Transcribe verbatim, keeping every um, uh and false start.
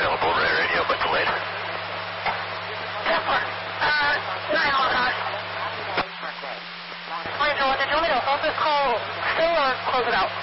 available, Ray Radio, but delayed. Kepler, uh, nine on nine. Wait, Joel, did you want me to hold this call still or close it out?